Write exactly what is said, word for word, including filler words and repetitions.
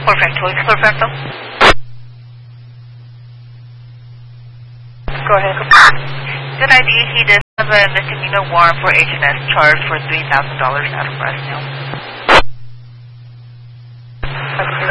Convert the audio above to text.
Perfecto, it's perfecto. Go ahead. Good idea. He does have a misdemeanor warrant for H and S charge for three thousand dollars out of arrest now.